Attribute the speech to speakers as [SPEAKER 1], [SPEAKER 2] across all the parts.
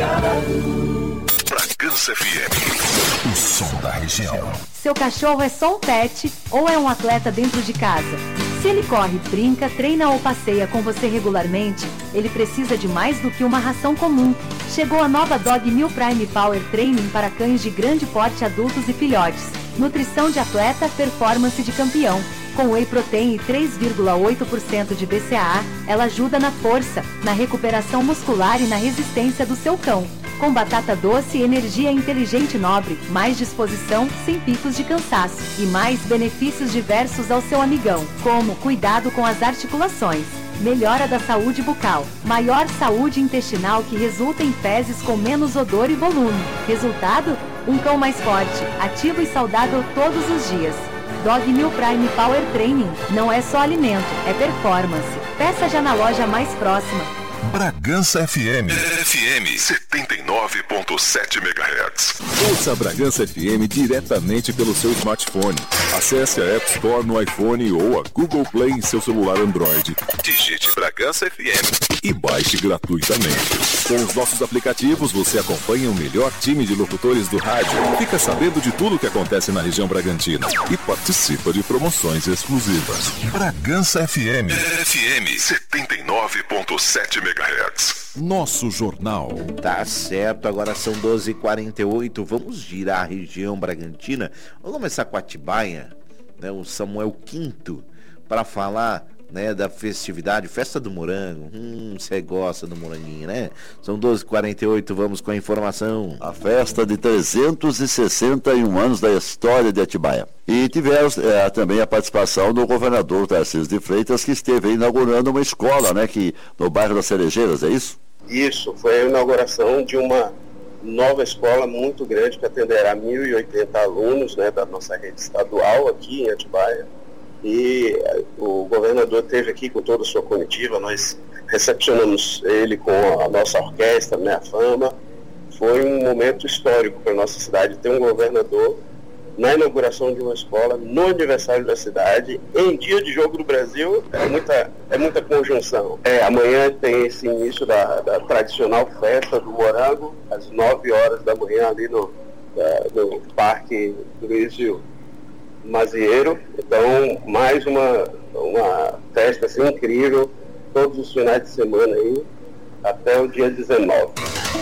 [SPEAKER 1] Bragança FM, o som da região.
[SPEAKER 2] Seu cachorro é só um pet ou é um atleta dentro de casa? Se ele corre, brinca, treina ou passeia com você regularmente, ele precisa de mais do que uma ração comum. Chegou a nova Dog Meal Prime Power Training para cães de grande porte, adultos e filhotes. Nutrição de atleta, performance de campeão. Com whey protein e 3,8% de BCAA, ela ajuda na força, na recuperação muscular e na resistência do seu cão. Com batata doce, energia inteligente e nobre, mais disposição, sem picos de cansaço e mais benefícios diversos ao seu amigão, como cuidado com as articulações, melhora da saúde bucal, maior saúde intestinal que resulta em fezes com menos odor e volume. Resultado? Um cão mais forte, ativo e saudável todos os dias. Dog Meal Prime Power Training não é só alimento, é performance. Peça já na loja mais próxima.
[SPEAKER 1] Bragança FM 79.7 MHz.
[SPEAKER 3] Ouça a Bragança FM diretamente pelo seu smartphone. Acesse a App Store no iPhone ou a Google Play em seu celular Android.
[SPEAKER 1] Digite Bragança FM
[SPEAKER 3] e baixe gratuitamente. Com os nossos aplicativos, você acompanha o melhor time de locutores do rádio, fica sabendo de tudo o que acontece na região bragantina e participa de promoções exclusivas.
[SPEAKER 1] Bragança FM 79.7 MHz.
[SPEAKER 3] Nosso jornal.
[SPEAKER 4] Tá certo, agora são 12h48. Vamos girar a região bragantina. Vamos começar com Atibaia, né, o Samuel Quinto, para falar, né, da festividade, Festa do Morango. Você gosta do moranguinho, né? São 12h48, vamos com a informação.
[SPEAKER 5] A festa de 361 anos da história de Atibaia. E tivemos também a participação do governador Tarcísio de Freitas, que esteve inaugurando uma escola, né, no bairro das Cerejeiras, é isso?
[SPEAKER 6] Isso, foi a inauguração de uma nova escola muito grande que atenderá 1.080 alunos, né, da nossa rede estadual aqui em Atibaia. E o governador esteve aqui com toda a sua comitiva, nós recepcionamos ele com a nossa orquestra, né, a Fama. Foi um momento histórico para a nossa cidade ter um governador na inauguração de uma escola, no aniversário da cidade, em dia de Jogo do Brasil. É muita conjunção. Amanhã tem esse início da tradicional festa do Morango, às 9 horas da manhã, ali no Parque Luizio Mazieiro. Então, mais uma festa assim, incrível, todos os finais de semana aí, até o dia 19.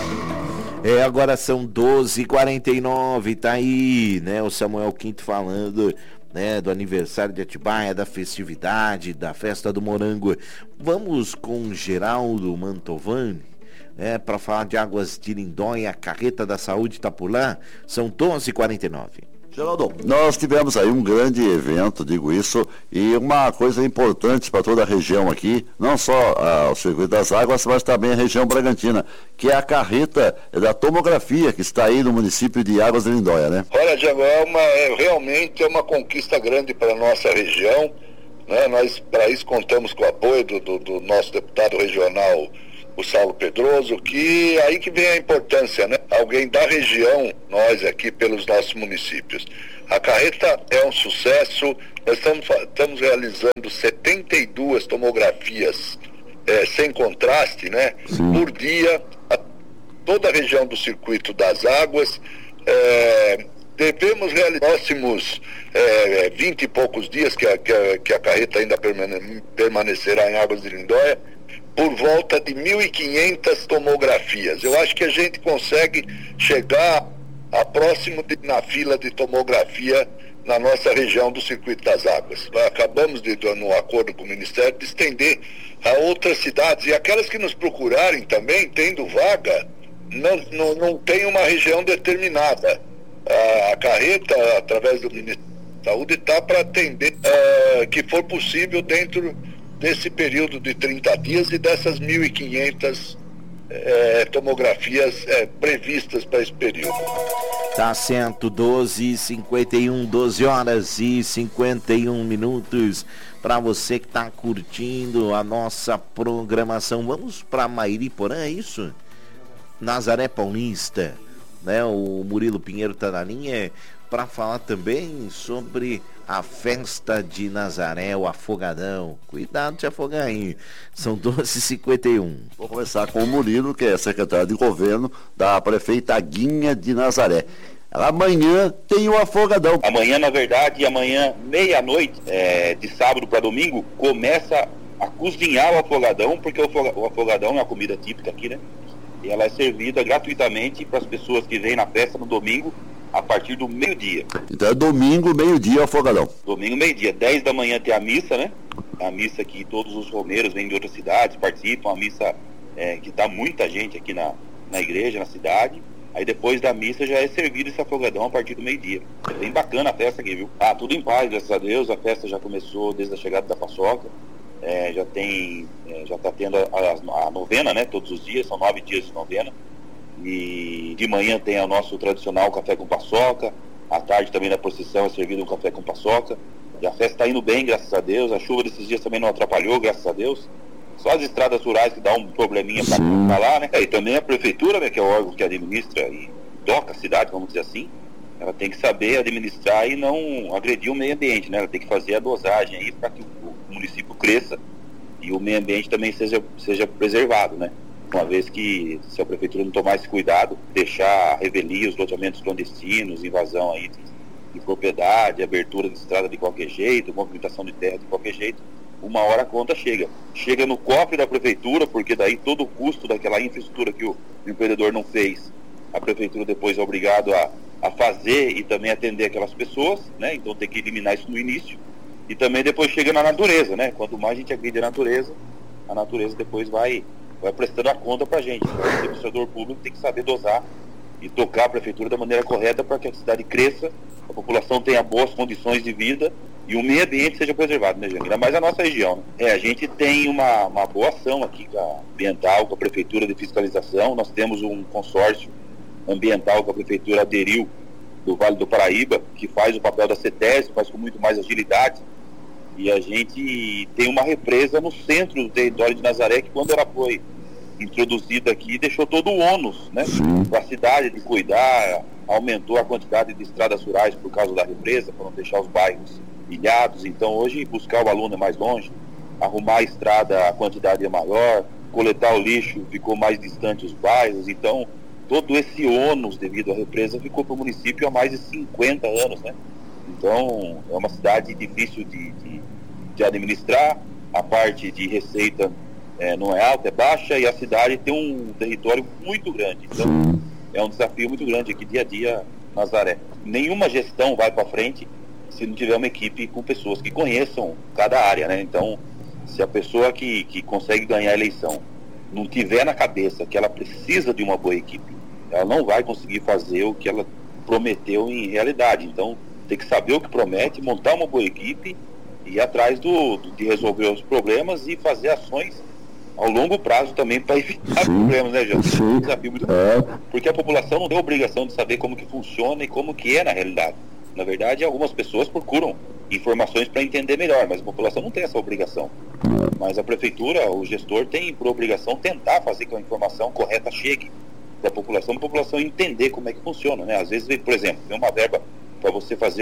[SPEAKER 4] Agora são 12h49, tá aí, né, o Samuel Quinto falando, né, do aniversário de Atibaia, da festividade, da Festa do Morango. Vamos com Geraldo Mantovani, né, para falar de Águas de Lindóia, a Carreta da Saúde está por lá. São 12h49.
[SPEAKER 5] Geraldo, nós tivemos aí um grande evento, digo isso, e uma coisa importante para toda a região aqui, não só o Circuito das Águas, mas também a região Bragantina, que é a carreta da tomografia que está aí no município de Águas de Lindóia, né?
[SPEAKER 7] Olha, Diego, realmente é uma conquista grande para a nossa região, né? Nós, para isso, contamos com o apoio do nosso deputado regional, o Saulo Pedroso, que aí que vem a importância, né? Alguém da região, nós aqui pelos nossos municípios. A carreta é um sucesso, nós estamos realizando 72 tomografias sem contraste, né?
[SPEAKER 5] Sim.
[SPEAKER 7] Por dia, toda a região do Circuito das Águas. Devemos realizar nos próximos 20 e poucos dias que a carreta ainda permanecerá em Águas de Lindóia, por volta de 1.500 tomografias. Eu acho que a gente consegue chegar a próximo na fila de tomografia na nossa região do Circuito das Águas. Acabamos no acordo com o Ministério, de estender a outras cidades, e aquelas que nos procurarem também, tendo vaga, não tem uma região determinada. A carreta, através do Ministério da Saúde, está para atender que for possível dentro desse período de 30 dias e dessas 1.500 tomografias previstas para esse período.
[SPEAKER 4] Tá certo, 12h51, 12 horas e 51 minutos. Para você que está curtindo a nossa programação, vamos para Mairiporã, é isso? Nazaré Paulista, né? O Murilo Pinheiro está na linha para falar também sobre a festa de Nazaré, o afogadão. Cuidado de afogar aí. São 12h51.
[SPEAKER 5] Vou conversar com o Murilo, que é secretário de governo da prefeita Guinha de Nazaré. Amanhã tem o afogadão.
[SPEAKER 8] Amanhã, na verdade, meia-noite, de sábado para domingo, começa a cozinhar o afogadão, porque o afogadão é uma comida típica aqui, né? E ela é servida gratuitamente para as pessoas que vêm na festa no domingo, a partir do meio-dia.
[SPEAKER 5] Então é domingo, meio-dia, o afogadão.
[SPEAKER 8] Domingo, meio-dia. 10 da manhã tem a missa, né? A missa que todos os romeiros vêm de outras cidades, participam. A missa que dá muita gente aqui na igreja, na cidade. Aí depois da missa já é servido esse afogadão a partir do meio-dia. É bem bacana a festa aqui, viu? Tudo em paz, graças a Deus. A festa já começou desde a chegada da paçoca. Já está tendo a novena, né? Todos os dias, são 9 dias de novena. E de manhã tem o nosso tradicional café com paçoca. À tarde também na procissão é servido um café com paçoca. E a festa está indo bem, graças a Deus. A chuva desses dias também não atrapalhou, graças a Deus. Só as estradas rurais que dá um probleminha para falar, né? E também a prefeitura, né, que é o órgão que administra e toca a cidade, vamos dizer assim, ela tem que saber administrar e não agredir o meio ambiente, né? Ela tem que fazer a dosagem aí para que o município cresça e o meio ambiente também seja preservado, né? Uma vez que, se a prefeitura não tomar esse cuidado, deixar a revelia, os loteamentos clandestinos, invasão aí de propriedade, abertura de estrada de qualquer jeito, movimentação de terra de qualquer jeito, uma hora a conta chega no cofre da prefeitura, porque daí todo o custo daquela infraestrutura que o empreendedor não fez, a prefeitura depois é obrigado a fazer e também atender aquelas pessoas, né? Então tem que eliminar isso no início, e também depois chega na natureza, né? Quanto mais a gente agride a natureza depois vai prestando a conta pra gente. Então, o administrador público tem que saber dosar e tocar a prefeitura da maneira correta para que a cidade cresça, a população tenha boas condições de vida e o meio ambiente seja preservado, né, gente? Ainda mais a nossa região, né? A gente tem uma boa ação aqui com a ambiental, com a prefeitura de fiscalização. Nós temos um consórcio ambiental que a prefeitura aderiu do Vale do Paraíba, que faz o papel da CETESB, faz com muito mais agilidade. E a gente tem uma represa no centro do território de Nazaré, que quando ela foi introduzida aqui, deixou todo o ônus, né, para a cidade de cuidar, aumentou a quantidade de estradas rurais por causa da represa, para não deixar os bairros ilhados. Então hoje buscar o aluno é mais longe, arrumar a estrada, a quantidade é maior, coletar o lixo, ficou mais distante os bairros. Então todo esse ônus devido à represa ficou para o município há mais de 50 anos, né? Então é uma cidade difícil de administrar, a parte de receita não é alta, é baixa, e a cidade tem um território muito grande. Então é um desafio muito grande aqui dia a dia Nazaré. Nenhuma gestão vai para frente se não tiver uma equipe com pessoas que conheçam cada área, né? Então, se a pessoa que consegue ganhar a eleição não tiver na cabeça que ela precisa de uma boa equipe, ela não vai conseguir fazer o que ela prometeu em realidade. Então, tem que saber o que promete, montar uma boa equipe e ir atrás de resolver os problemas e fazer ações ao longo prazo também para evitar problemas, né, gente? É um desafio muito grande, porque a população não tem a obrigação de saber como que funciona e como que é na realidade. Na verdade, algumas pessoas procuram informações para entender melhor, mas a população não tem essa obrigação. Mas a prefeitura, o gestor, tem por obrigação tentar fazer que a informação correta chegue para a população entender como é que funciona, né? Às vezes, por exemplo, tem uma verba para você fazer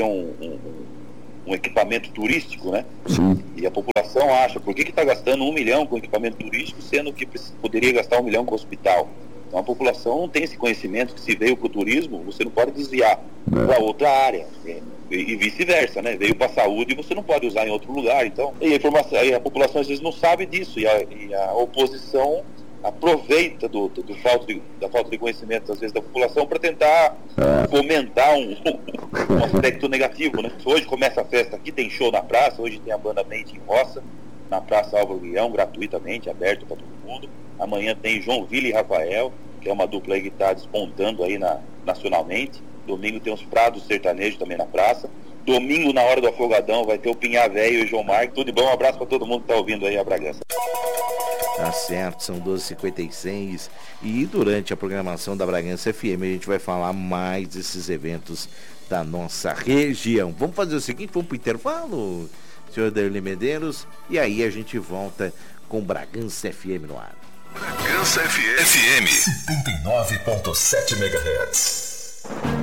[SPEAKER 8] um equipamento turístico, né? E a população acha, por que está gastando 1 milhão com equipamento turístico, sendo que poderia gastar 1 milhão com o hospital? Então a população não tem esse conhecimento que se veio para o turismo, você não pode desviar para outra área, e vice-versa, né? Veio para a saúde e você não pode usar em outro lugar. Então, e a população às vezes não sabe disso, e a oposição aproveita da falta de conhecimento, às vezes, da população para tentar fomentar um aspecto negativo, né? Hoje começa a festa aqui, tem show na praça, hoje tem a banda Mente em Roça, na Praça Álvaro Guião, gratuitamente, aberto para todo mundo. Amanhã tem João Vila e Rafael, que é uma dupla aí que está despontando aí nacionalmente. Domingo tem os Prados Sertanejos também na praça. Domingo, na hora do afogadão, vai ter o Pinhá Velho e o João Marques. Tudo de bom, um abraço para todo mundo que está ouvindo aí a Bragança.
[SPEAKER 4] Tá certo, são 12h56 e durante a programação da Bragança FM a gente vai falar mais desses eventos da nossa região. Vamos fazer o seguinte, vamos para o intervalo, senhor Derli Medeiros, e aí a gente volta com Bragança FM no ar.
[SPEAKER 1] Bragança FM 79.7 MHz.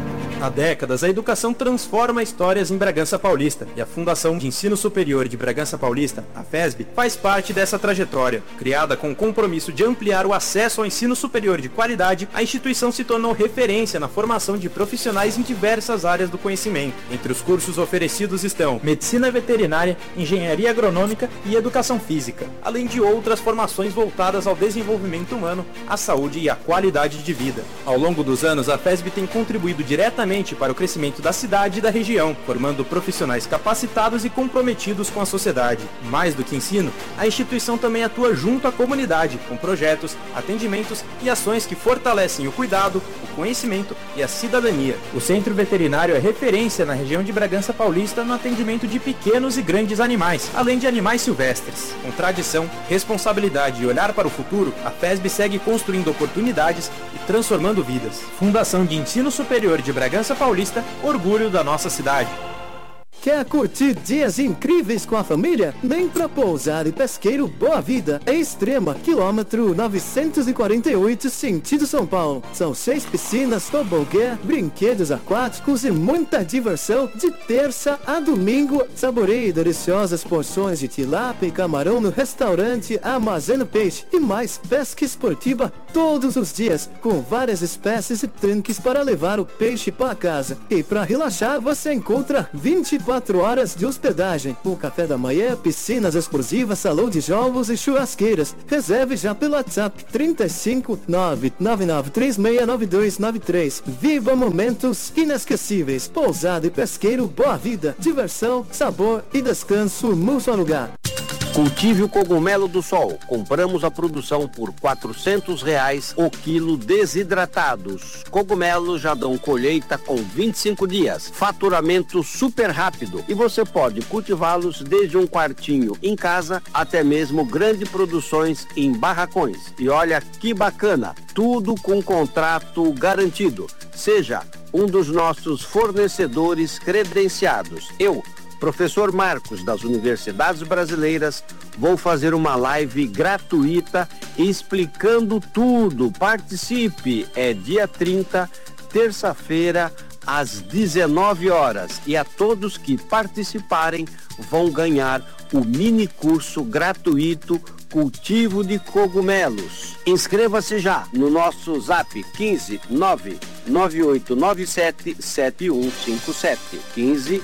[SPEAKER 9] Há décadas, a educação transforma histórias em Bragança Paulista, e a Fundação de Ensino Superior de Bragança Paulista, a FESB, faz parte dessa trajetória. Criada com o compromisso de ampliar o acesso ao ensino superior de qualidade, a instituição se tornou referência na formação de profissionais em diversas áreas do conhecimento. Entre os cursos oferecidos estão Medicina Veterinária, Engenharia Agronômica e Educação Física, além de outras formações voltadas ao desenvolvimento humano, à saúde e à qualidade de vida. Ao longo dos anos, a FESB tem contribuído diretamente para o crescimento da cidade e da região, formando profissionais capacitados e comprometidos com a sociedade. Mais do que ensino, a instituição também atua junto à comunidade, com projetos, atendimentos e ações que fortalecem o cuidado, o conhecimento e a cidadania. O Centro Veterinário é referência na região de Bragança Paulista no atendimento de pequenos e grandes animais, além de animais silvestres. Com tradição, responsabilidade e olhar para o futuro, a FESB segue construindo oportunidades e transformando vidas. Fundação de Ensino Superior de Bragança Paulista, orgulho da nossa cidade.
[SPEAKER 10] Quer curtir dias incríveis com a família? Vem pra Pousada e Pesqueiro Boa Vida, em Extrema, quilômetro 948, sentido São Paulo. São 6 piscinas, tobogã, brinquedos aquáticos e muita diversão de terça a domingo. Saboreie deliciosas porções de tilápia e camarão no restaurante Armazeno Peixe e mais pesca esportiva todos os dias, com várias espécies e tanques para levar o peixe para casa. E para relaxar, você encontra 24 horas de hospedagem, com café da manhã, piscinas exclusivas, salão de jogos e churrasqueiras. Reserve já pelo WhatsApp 35 999369293. Viva momentos inesquecíveis. Pousada e Pesqueiro Boa Vida. Diversão, sabor e descanso no seu lugar.
[SPEAKER 11] Cultive o cogumelo do sol. Compramos a produção por R$400 o quilo desidratados. Cogumelos já dão colheita com 25 dias. Faturamento super rápido. E você pode cultivá-los desde um quartinho em casa até mesmo grandes produções em barracões. E olha que bacana, tudo com contrato garantido. Seja um dos nossos fornecedores credenciados. Eu, Professor Marcos, das Universidades Brasileiras, vou fazer uma live gratuita explicando tudo. Participe, é dia 30, terça-feira, às 19 horas. E a todos que participarem vão ganhar o mini curso gratuito Cultivo de Cogumelos. Inscreva-se já no nosso zap 15 99897 7157. 15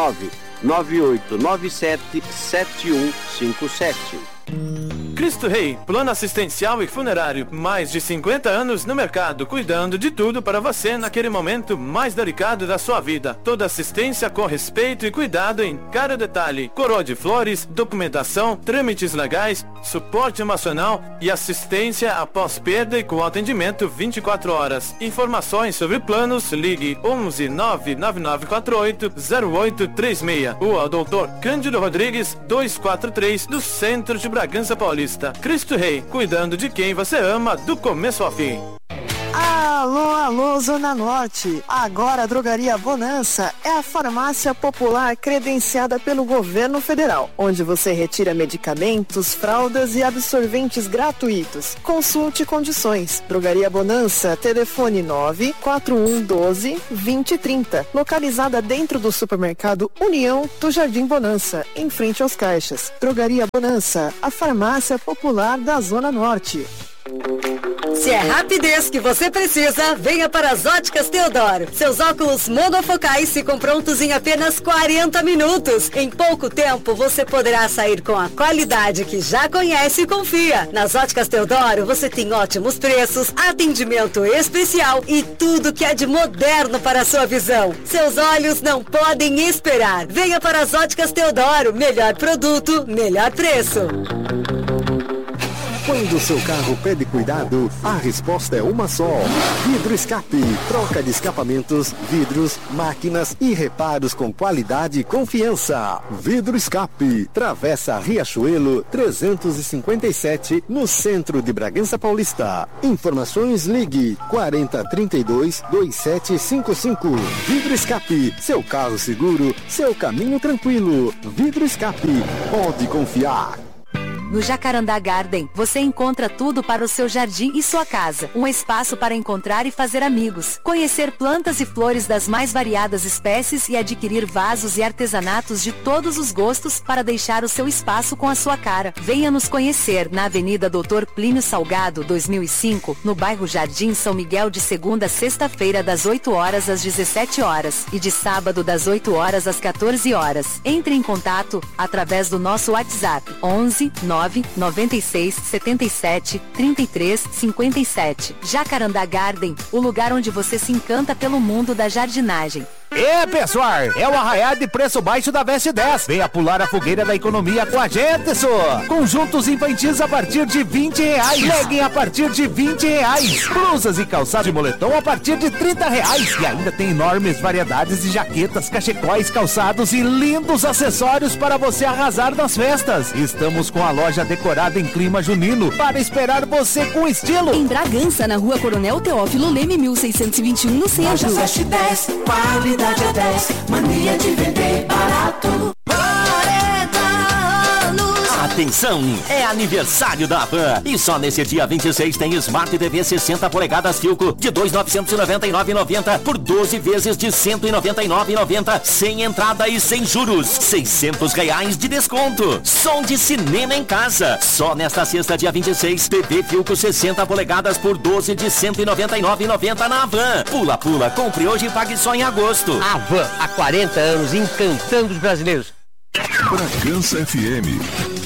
[SPEAKER 11] 9897 7157.
[SPEAKER 9] Cristo Rei, plano assistencial e funerário. Mais de 50 anos no mercado, cuidando de tudo para você naquele momento mais delicado da sua vida. Toda assistência com respeito e cuidado em cada detalhe. Coroa de flores, documentação, trâmites legais, suporte emocional e assistência após perda e com atendimento 24 horas. Informações sobre planos, ligue 11 99948 0836. Rua Doutor Cândido Rodrigues 243, do centro de Bragança Paulista. Cristo Rei, cuidando de quem você ama do começo ao fim.
[SPEAKER 12] Alô, alô, Zona Norte. Agora a Drogaria Bonança é a farmácia popular credenciada pelo governo federal, onde você retira medicamentos, fraldas e absorventes gratuitos. Consulte condições. Drogaria Bonança, telefone 94112-2030, localizada dentro do supermercado União do Jardim Bonança, em frente aos caixas. Drogaria Bonança, a farmácia popular da Zona Norte.
[SPEAKER 13] Se é rapidez que você precisa, venha para as Óticas Teodoro. Seus óculos monofocais ficam prontos em apenas 40 minutos. Em pouco tempo, você poderá sair com a qualidade que já conhece e confia. Nas Óticas Teodoro, você tem ótimos preços, atendimento especial e tudo que é de moderno para a sua visão. Seus olhos não podem esperar. Venha para as Óticas Teodoro. Melhor produto, melhor preço.
[SPEAKER 14] Quando o seu carro pede cuidado, a resposta é uma só. Vidro Escape. Troca de escapamentos, vidros, máquinas e reparos com qualidade e confiança. Vidro Escape. Travessa Riachuelo 357, no centro de Bragança Paulista. Informações, ligue 4032-2755. Vidro Escape. Seu carro seguro, seu caminho tranquilo. Vidro Escape. Pode confiar.
[SPEAKER 2] No Jacarandá Garden, você encontra tudo para o seu jardim e sua casa. Um espaço para encontrar e fazer amigos, conhecer plantas e flores das mais variadas espécies e adquirir vasos e artesanatos de todos os gostos para deixar o seu espaço com a sua cara. Venha nos conhecer na Avenida Dr. Plínio Salgado, 2005, no bairro Jardim São Miguel, de segunda a sexta-feira das 8 horas às 17 horas e de sábado das 8 horas às 14 horas. Entre em contato através do nosso WhatsApp 11 9 96 77 33 57. Jacarandá Garden, o lugar onde você se encanta pelo mundo da jardinagem.
[SPEAKER 15] Pessoal, é o arraial de preço baixo da Veste 10. Venha pular a fogueira da economia com a gente, só. Conjuntos infantis a partir de R$20. Legging a partir de R$20. Blusas e calçados de moletom a partir de R$30. E ainda tem enormes variedades de jaquetas, cachecóis, calçados e lindos acessórios para você arrasar nas festas. Estamos com a loja decorada em clima junino para esperar você com estilo.
[SPEAKER 16] Em Bragança, na Rua Coronel Teófilo Leme, 1621, no centro.
[SPEAKER 17] Loja Veste 10, qualidade é 10, mania de vender barato.
[SPEAKER 18] 40 anos. Atenção, é aniversário da Havan. E só nesse dia 26 tem Smart TV 60 polegadas Philco de 2.999,90 por 12 vezes de R$199,90, sem entrada e sem juros. R$600 de desconto. Som de cinema em casa. Só nesta sexta, dia 26, TV Philco 60 polegadas por 12 de R$199,90 na Havan. Pula, pula, compre hoje e pague só em agosto.
[SPEAKER 11] Havan, há 40 anos encantando os brasileiros.
[SPEAKER 3] Bragança FM.